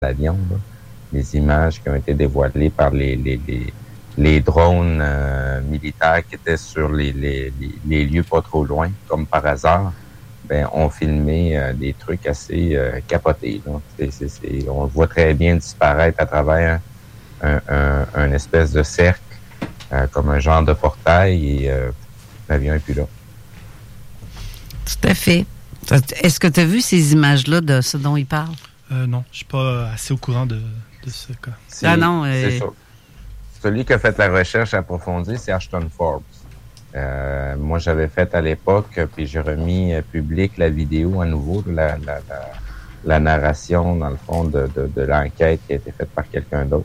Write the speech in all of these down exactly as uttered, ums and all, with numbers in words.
l'avion, là. Les images qui ont été dévoilées par les, les, les, les drones euh, militaires qui étaient sur les, les, les, les lieux pas trop loin, comme par hasard, ben, ont filmé euh, des trucs assez euh, capotés. Là. C'est, c'est, c'est, on le voit très bien disparaître à travers un, un, un espèce de cercle, euh, comme un genre de portail, et euh, l'avion n'est plus là. Tout à fait. Est-ce que tu as vu ces images-là de ce dont il parle? Euh, non, je suis pas assez au courant de, de ce cas. C'est, ah non, euh... c'est ça. Celui qui a fait la recherche approfondie, c'est Ashton Forbes. Euh, moi, j'avais fait à l'époque, puis j'ai remis euh, public la vidéo à nouveau, la, la, la, la narration, dans le fond, de, de, de l'enquête qui a été faite par quelqu'un d'autre,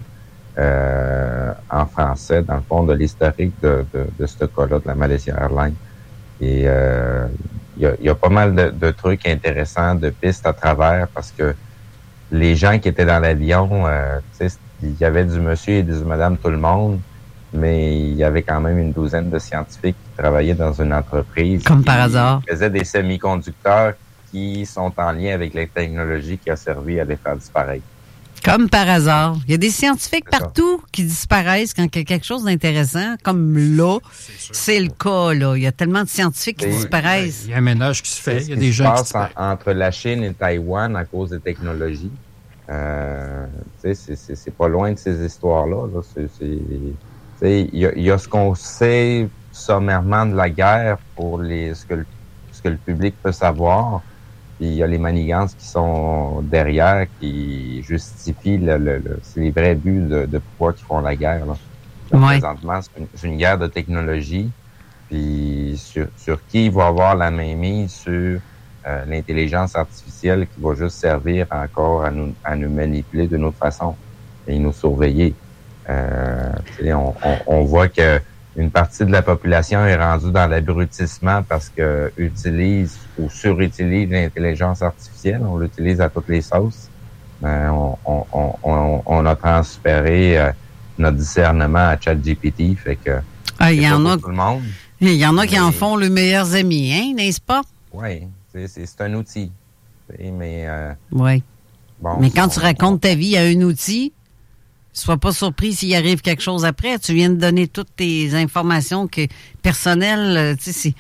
euh, en français, dans le fond, de l'historique de, de, de ce cas-là, de la Malaysia Airlines. Et euh, il y a, y a pas mal de, de trucs intéressants, de pistes à travers, parce que les gens qui étaient dans l'avion, euh, tu sais, il y avait du monsieur et du madame tout le monde, mais il y avait quand même une douzaine de scientifiques qui travaillaient dans une entreprise. Comme par hasard. Qui faisaient des semi-conducteurs qui sont en lien avec la technologie qui a servi à les faire disparaître. Comme par hasard. Il y a des scientifiques c'est partout ça. qui disparaissent quand il y a quelque chose d'intéressant, comme là, c'est, c'est le cas, là. Il y a tellement de scientifiques qui et, disparaissent. Il y a un ménage qui se fait. Il y a des gens qui se passent entre la Chine et Taïwan à cause des technologies. Euh, tu sais, c'est, c'est, c'est pas loin de ces histoires-là. Là. C'est, c'est, il y a, y a ce qu'on sait sommairement de la guerre pour les ce que le, ce que le public peut savoir. Puis il y a les manigances qui sont derrière, qui justifient le, le, le, c'est les vrais buts de, de pourquoi ils font la guerre. Là. Donc, ouais. Présentement, c'est une, c'est une guerre de technologie. Puis sur, sur qui va avoir la mainmise sur euh, l'intelligence artificielle qui va juste servir encore à nous, à nous manipuler d'une autre façon et nous surveiller. Euh, on, on, on voit que une partie de la population est rendue dans l'abrutissement parce que utilise ou surutilise l'intelligence artificielle. On l'utilise à toutes les sauces. Euh, on, on, on, on a transféré euh, notre discernement à ChatGPT, fait que ah, il y en a tout le monde. Il y en a qui mais, en font les meilleurs amis, hein, n'est-ce pas? Oui, c'est, c'est, c'est un outil. Mais euh, oui. Bon, mais quand on, tu racontes ta vie à un outil, sois pas surpris s'il arrive quelque chose après. Tu viens de donner toutes tes informations que, personnelles. Tu sais, c'est...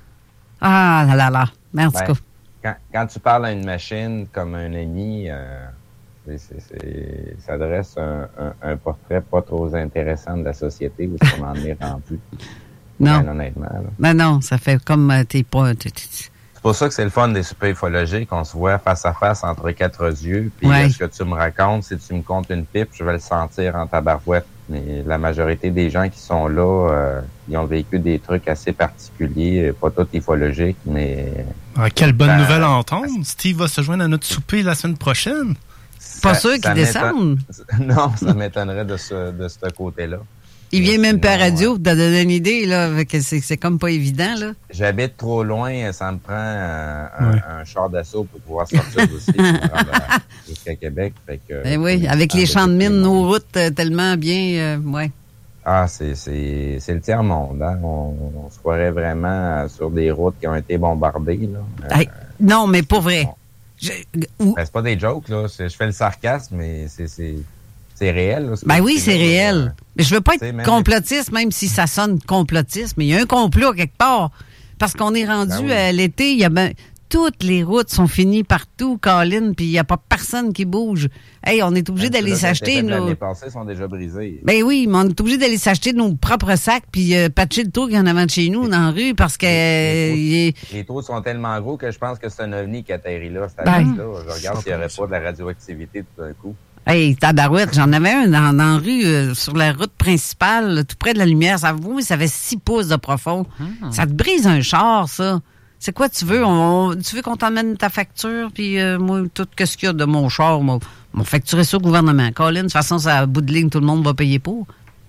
Ah là là là. Mais en tout cas. Quand, quand tu parles à une machine comme un ami, euh, c'est, c'est, c'est, ça dresse un, un, un portrait pas trop intéressant de la société où on en est rendu. Non. Ben, honnêtement. Là. Ben non, ça fait comme euh, t'es pas... T'es, t'es... C'est pour ça que c'est le fun des soupers ufologiques, qu'on se voit face à face entre quatre yeux. Puis ouais. Ce que tu me racontes, si tu me comptes une pipe, je vais le sentir en tabarouette. Mais la majorité des gens qui sont là, euh, ils ont vécu des trucs assez particuliers, pas tous ufologiques, mais... Ah, quelle bonne ben, nouvelle à entendre! Steve va se joindre à notre souper la semaine prochaine. Ça, pas sûr qu'il descende. Non, ça m'étonnerait de ce, de ce côté-là. Il vient même pas à radio, pour te donner une idée, là, que c'est, c'est comme pas évident, là. J'habite trop loin, ça me prend un, ouais. un, un char d'assaut pour pouvoir sortir aussi, pour à, jusqu'à Québec. Fait que, ben oui, avec les champs de mine, nos routes euh, tellement bien, euh, ouais. Ah, c'est, c'est, c'est le tiers-monde, hein. On, on se croirait vraiment sur des routes qui ont été bombardées, là. Hey, euh, non, mais pas vrai. Bon. Je, ben, c'est pas des jokes, là. C'est, je fais le sarcasme, mais c'est... c'est C'est réel. Là, ben oui, c'est réel. Euh, mais je veux pas être même complotiste, même si ça sonne complotiste, mais il y a un complot quelque part. Parce qu'on est rendu ben oui. à l'été, il y a ben, toutes les routes sont finies partout, Colin, puis il n'y a pas personne qui bouge. Hey, on est obligé ben, d'aller s'acheter nos... Les passées sont déjà brisées. Ben oui, mais on est obligé d'aller s'acheter nos propres sacs puis euh, patcher le trou qu'il y en a avant de chez nous, dans la rue, parce que... Les, les, euh, trous, les trous sont tellement gros que je pense que c'est un ovni qui atterrit là, cette ben, là Je regarde s'il n'y aurait pas de la radioactivité tout d'un coup. Hey, tabarouette, j'en avais un dans, dans la rue, euh, sur la route principale, là, tout près de la lumière. Ça, oui, ça fait six pouces de profond. Mmh. Ça te brise un char, ça. C'est quoi tu veux? On, tu veux qu'on t'emmène ta facture? Puis euh, moi, tout ce qu'il y a de mon char, moi, on facturer ça au gouvernement. Colin, de toute façon, ça, à bout de ligne, tout le monde va payer pour.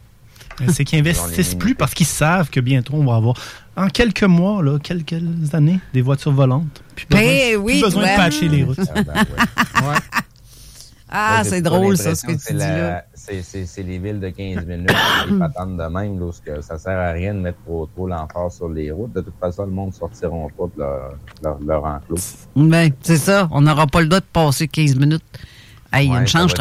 C'est qu'ils investissent plus parce qu'ils savent que bientôt, on va avoir, en quelques mois, là, quelques années, des voitures volantes. Puis besoin, ben, oui, plus besoin de patcher les routes. Ah, ben, ouais. Ouais. Ah, ouais, c'est drôle, ça, ce que tu c'est dis la, là. C'est, c'est, c'est les villes de quinze minutes, les patentes de même, là, que ça sert à rien de mettre trop, trop l'emphase sur les routes. De toute façon, le monde ne sortira pas de leur, leur, leur enclos. Ben, c'est ça. On n'aura pas le droit de passer quinze minutes. Hey, il y a une chance,